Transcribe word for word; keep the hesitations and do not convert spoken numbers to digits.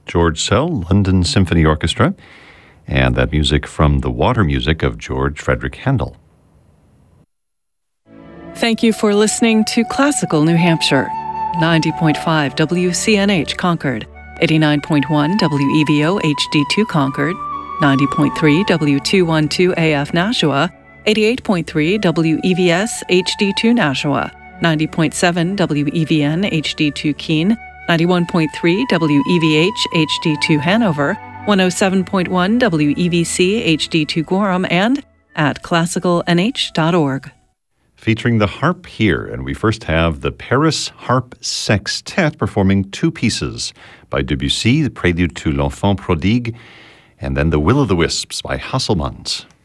George Szell, London Symphony Orchestra, and that music from the Water Music of George Frederick Handel. Thank you for listening to Classical New Hampshire. ninety point five W C N H Concord, eighty-nine point one W E V O H D two Concord, ninety point three W two twelve A F Nashua, eighty-eight point three W E V S H D two Nashua, ninety point seven W E V N H D two Keene, ninety-one point three W E V H H D two Hanover, one oh seven point one W E V C H D two Gorham, and at classical n h dot org. Featuring the harp here, and we first have the Paris Harp Sextet performing two pieces by Debussy, the Prelude to l'Enfant Prodigue, and then the Will-o'-the-Wisps by Hasselmans.